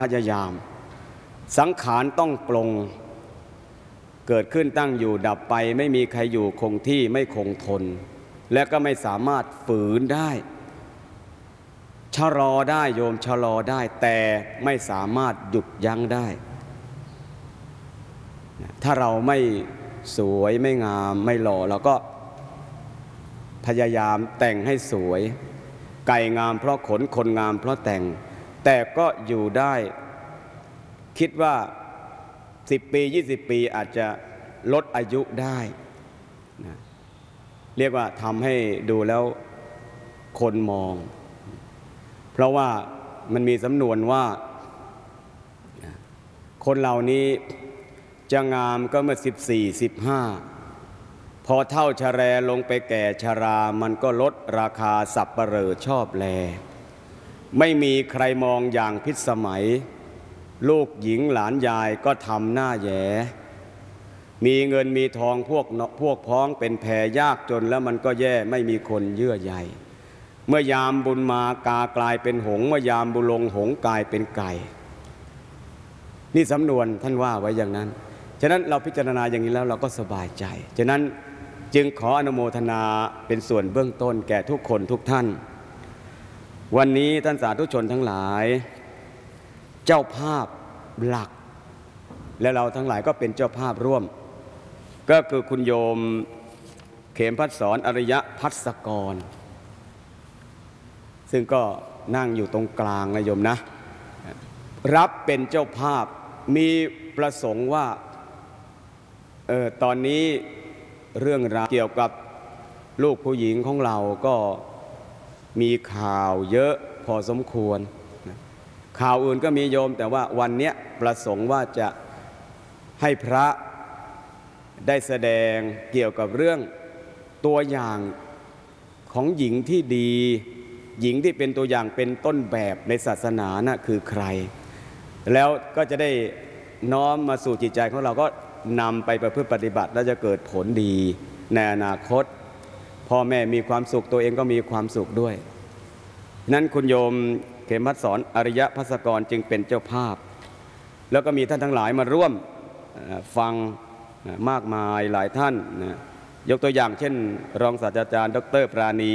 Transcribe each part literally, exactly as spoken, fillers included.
พยายามสังขารต้องปรงเกิดขึ้นตั้งอยู่ดับไปไม่มีใครอยู่คงที่ไม่คงทนและก็ไม่สามารถฝืนได้ชะลอได้โยมชะลอได้แต่ไม่สามารถหยุดยั้งได้ถ้าเราไม่สวยไม่งามไม่หล่อเราก็พยายามแต่งให้สวยไก่งามเพราะขนคนงามเพราะแต่งแต่ก็อยู่ได้คิดว่าสิบปียี่สิบปีอาจจะลดอายุได้นะเรียกว่าทำให้ดูแล้วคนมองเพราะว่ามันมีสำนวนว่าคนเหล่านี้จะงามก็เมื่อสิบสี่สิบห้าพอเท่าชะแรลงไปแก่ชรามันก็ลดราคาสับปะเหร่อชอบแลไม่มีใครมองอย่างพิสมัยลูกหญิงหลานยายก็ทำหน้าแย่มีเงินมีทองพวกพวกพ้องเป็นแพรยากจนแล้วมันก็แย่ไม่มีคนเยื่อใยเมื่อยามบุญมากากลายเป็นหงส์เมื่อยามบุลงหงส์กลายเป็นไก่นี่สำนวนท่านว่าไว้อย่างนั้นฉะนั้นเราพิจารณาอย่างนี้แล้วเราก็สบายใจฉะนั้นจึงขออนุโมทนาเป็นส่วนเบื้องต้นแก่ทุกคนทุกท่านวันนี้ท่านสาธุชนทั้งหลายเจ้าภาพหลักและเราทั้งหลายก็เป็นเจ้าภาพร่วมก็คือคุณโยมเขมพัฒสรอริยภัสกรซึ่งก็นั่งอยู่ตรงกลางนะโยมนะรับเป็นเจ้าภาพมีประสงค์ว่าเออตอนนี้เรื่องราวเกี่ยวกับลูกผู้หญิงของเราก็มีข่าวเยอะพอสมควรข่าวอื่นก็มีโยมแต่ว่าวันนี้ประสงค์ว่าจะให้พระได้แสดงเกี่ยวกับเรื่องตัวอย่างของหญิงที่ดีหญิงที่เป็นตัวอย่างเป็นต้นแบบในศาสนาน่ะคือใครแล้วก็จะได้น้อมมาสู่จิตใจของเราก็นำไปประพฤติปฏิบัติแล้วจะเกิดผลดีในอนาคตพ่อแม่มีความสุขตัวเองก็มีความสุขด้วยนั้นคุณโยมเขมพัฒสรอริยภัสกรจึงเป็นเจ้าภาพแล้วก็มีท่านทั้งหลายมาร่วมฟังมากมายหลายท่านนะยกตัวอย่างเช่นรองศาสตราจารย์ดร.ปราณี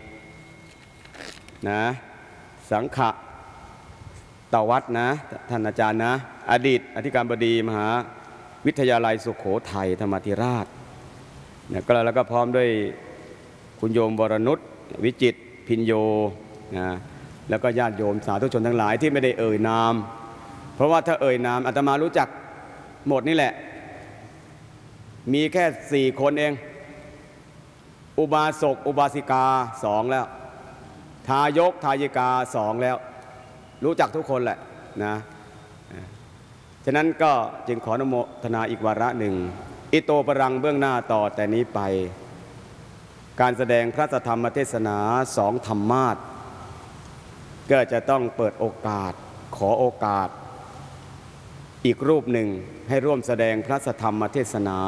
นะสังขะตวัฒน์นะท่านอาจารย์นะอดีตอธิการบดีมหาวิทยาลัยสุโขทัยธรรมาธิราชนะก็แล้วก็พร้อมด้วยคุณโยมวรนุชวิจิตรพินโยนะแล้วก็ญาติโยมสาธุชนทั้งหลายที่ไม่ได้เอ่ยนามเพราะว่าถ้าเอ่ยนามอาตมารู้จักหมดนี่แหละมีแค่สี่คนเองอุบาสกอุบาสิกาสองแล้วทายกทายิกาสองแล้วรู้จักทุกคนแหละนะฉะนั้นก็จึงขออนุโมทนาอีกวาระหนึ่งอิโตปรังเบื้องหน้าต่อแต่นี้ไปการแสดงพระธรรมเทศนาสองธรรมาสก็จะต้องเปิดโอกาสขอโอกาสอีกรูปหนึ่งให้ร่วมแสดงพระธรรมเทศนา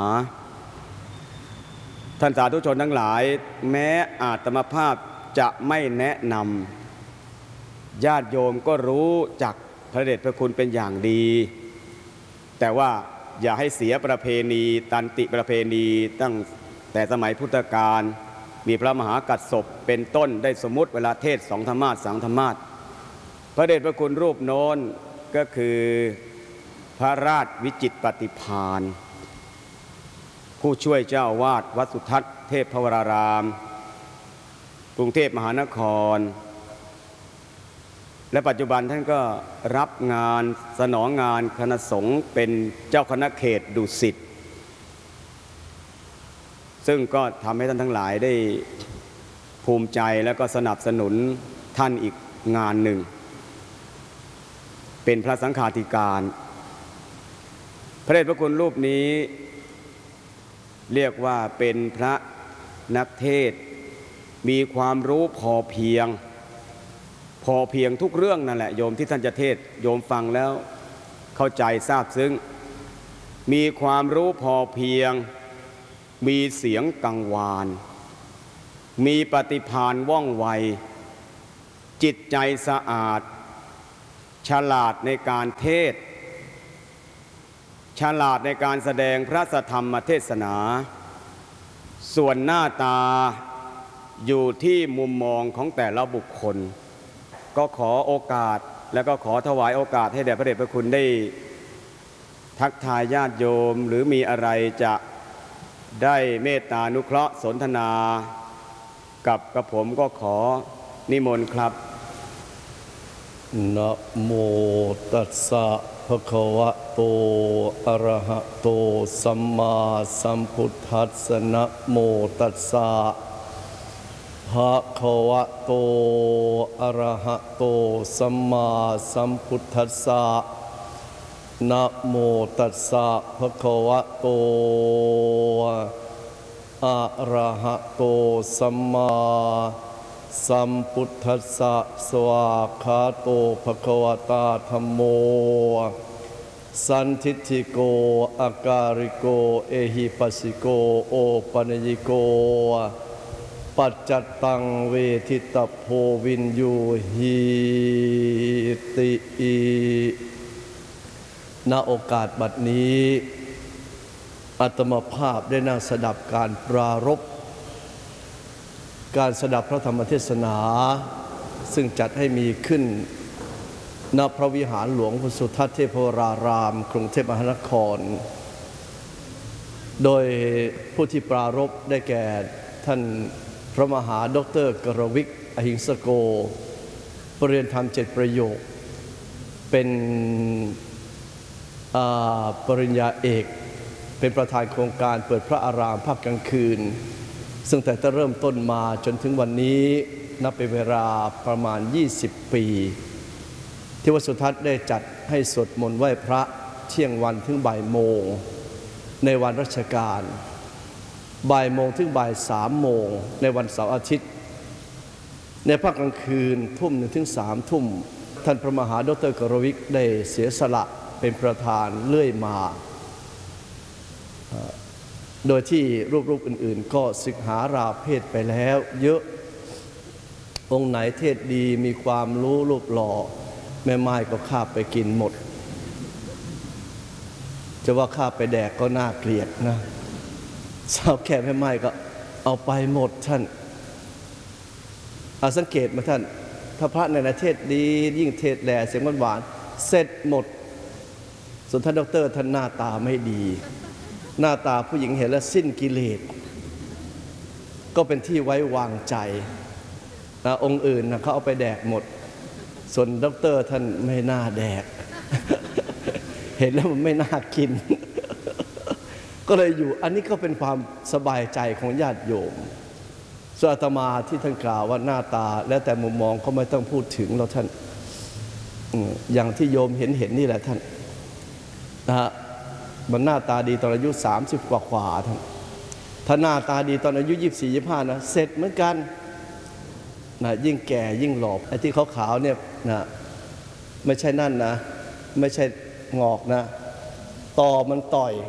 ท่านสาธุชนทั้งหลายแม้อาตมาภาพจะไม่แนะนำญาติโยมก็รู้จักพระเดชพระคุณเป็นอย่างดีแต่ว่าอย่าให้เสียประเพณีตันติประเพณีตั้งแต่สมัยพุทธกาลมีพระมหากัสสปเป็นต้นได้สมมุติเวลาเทศสองธรรมาสสามธรรมาสพระเดชพระคุณรูปโน้นก็คือพระราชวิจิตรปฏิภาณผู้ช่วยเจ้าวาดวัดสุทัศน์เทพพวรารามกรุงเทพมหานครและปัจจุบันท่านก็รับงานสนองงานคณะสงฆ์เป็นเจ้าคณะเขตดุสิตซึ่งก็ทำให้ท่านทั้งหลายได้ภูมิใจและก็สนับสนุนท่านอีกงานหนึ่งเป็นพระสังฆาธิการพระเดชพระคุณรูปนี้เรียกว่าเป็นพระนักเทศน์มีความรู้พอเพียงพอเพียงทุกเรื่องนั่นแหละโยมที่ท่านจะเทศโยมฟังแล้วเข้าใจทราบซึ้งมีความรู้พอเพียงมีเสียงกังวานมีปฏิภาณว่องไวจิตใจสะอาดฉลาดในการเทศฉลาดในการแสดงพระธรรมเทศนาส่วนหน้าตาอยู่ที่มุมมองของแต่ละบุคคลก็ขอโอกาสและก็ขอถวายโอกาสให้แด่พระเดชพระคุณได้ทักทายญาติโยมหรือมีอะไรจะได้เมตตานุเคราะห์สนทนากับกระผมก็ขอนิมนต์ครับนะโมตัสสะภะคะวะโตอะระหะโตสัมมาสัมพุทธัสสะนะโมตัสสะภะคะวะโตอะระหะโตสัมมาสัมพุทธัสสะนะโมตัสสะภะคะวะโตอะระหะโตสัมมาสัมพุทธัสสะสวากขาโตภะคะวะตาธัมโมสันทิฏฐิโกอาการิโกเอหิปัสสิโกโอปัญญิโกปัจจัตตังเวทิตโพวินยูหิติณโอกาสบัดนี้อาตมาภาพได้นั่งสดับการปรารภการสดับพระธรรมเทศนาซึ่งจัดให้มีขึ้นณพระวิหารหลวงพระสุทัศน์เทพวรารามกรุงเทพมหานครโดยผู้ที่ปรารภได้แก่ท่านพระมหาดร.กรวิกอหิงสโกปรริญญาธรรมเจ็ดประโยคเป็นปริญญาเอกเป็นประธานโครงการเปิดพระอารามภาคกลางคืนซึ่งแต่จะเริ่มต้นมาจนถึงวันนี้นับเป็นเวลาประมาณยี่สิบปีที่วัดสุทัศน์ได้จัดให้สวดมนต์ไหว้พระเที่ยงวันถึงบ่ายโมงในวันราชการบ่ายโมงถึงบ่ายสามโมงในวันเสาร์อาทิตย์ในภาคกลางคืนทุ่มหนึ่งถึงสามทุ่มท่านพระมหาดร.กรวิกได้เสียสละเป็นประธานเลื่อยมาโดยที่รูปๆอื่นๆก็ศึกหาราเพศไปแล้วเยอะองค์ไหนเทศดีมีความรู้รูปหล่อแม่ไม้ก็คาบไปกินหมดจะว่าคาบไปแดกก็น่าเกลียดนะสาวแค่แม่ไม้ก็เอาไปหมดท่านอาสังเกตมาท่านถ้าพระในประเทศดียิ่งเทศแหล่เสียงหวานๆเสร็จหมดส่วนท่านด็อกเตอร์ท่านหน้าตาไม่ดีหน้าตาผู้หญิงเห็นแล้วสิ้นกิเลสก็เป็นที่ไว้วางใจนะองค์อื่นนะเขาเอาไปแดกหมดส่วนด็อกเตอร์ท่านไม่น่าแดก เห็นแล้วมันไม่น่ากิน ก็เลยอยู่อันนี้ก็เป็นความสบายใจของญาติโยมส่วนอาตมาที่ท่านกล่าวว่าหน้าตาแล้วแต่มุมมองก็ไม่ต้องพูดถึงแล้วท่านอย่างที่โยมเห็นเห็นนี่แหละท่านนะฮะมันหน้าตาดีตอนอายุสามสิบกว่ากว่าท่านถ้าหน้าตาดีตอนอายุยี่สิบสี่ ยี่สิบห้านะเสร็จเหมือนกันนะยิ่งแก่ยิ่งหลอบไอ้ที่ขาวๆเนี่ยนะไม่ใช่นั่นนะไม่ใช่งอกนะต่อมันต่อย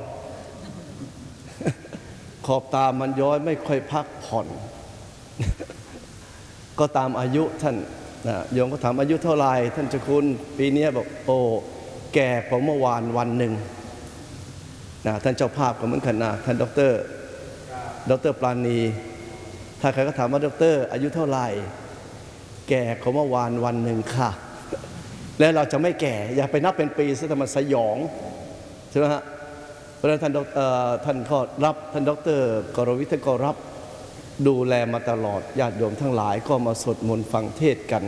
ขอบตามันย้อยไม่ค่อยพักผ่อนก็ตามอายุท่านนะโยมก็ถามอายุเท่าไรท่านเจ้าคุณปีนี้บอกโอ้แก่กว่าเมื่อวานวันหนึ่งนะท่านเจ้าภาพก็เหมือนกันนะท่านด็อกเตอร์ด็อกเตอร์ปราณีถ้าใครก็ถามว่าด็อกเตอร์อายุเท่าไหร่แก่กว่าเมื่อวานวันหนึ่งค่ะและเราจะไม่แก่อย่าไปนับเป็นปีซะทำไมสยองใช่ไหมฮะเพราะฉะนั้นท่านท่านก็รับท่านด็อกเตอร์กรวิทย์ท่านก็รับดูแลมาตลอดญาติโยมทั้งหลายก็มาสวดมนต์ฟังเทศกัน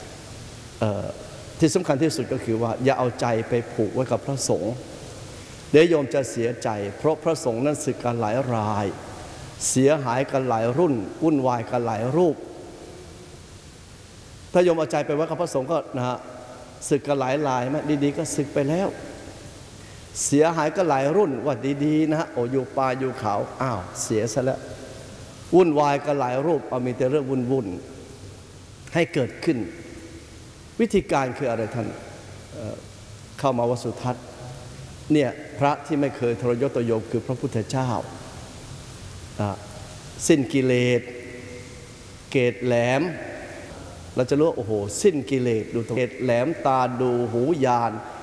ที่สำคัญที่สุดก็คือว่าอย่าเอาใจไปผูกไว้กับพระสงฆ์เดี๋ยวโยมจะเสียใจเพราะพระสงฆ์นั้นสึกกันหลายรายเสียหายกันหลายรุ่นวุ่นวายกันหลายรูปถ้าโยมเอาใจไปไว้กับพระสงฆ์ก็นะฮะสึกกันหลายรายไหมดีๆก็สึกไปแล้วเสียหายกันหลายรุ่นว่าดีๆนะฮะโออยู่ป่าอยู่เขาอ้าวเสียซะแล้ววุ่นวายกันหลายรูปเอามีแต่เรื่องวุ่นๆให้เกิดขึ้นวิธีการคืออะไรท่าน เ, เข้ามาวัดสุทัศน์เนี่ยพระที่ไม่เคยทรยศต่อโยมคือพระพุทธเจ้าสิ้นกิเลสเกศแหลมเราจะรู้ว่าโอ้โหสิ้นกิเลสดูตรงแหลมตาดูหูยาน